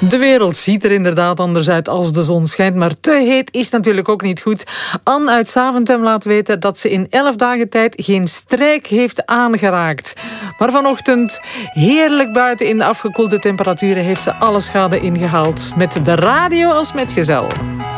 De wereld ziet er inderdaad anders uit als de zon schijnt, maar te heet is natuurlijk ook niet goed. Anne uit Zaventem laat weten dat ze in 11 dagen tijd geen strijk heeft aangeraakt. Maar vanochtend, heerlijk buiten in de afgekoelde temperaturen, heeft ze alle schade ingehaald. Met de radio als metgezel.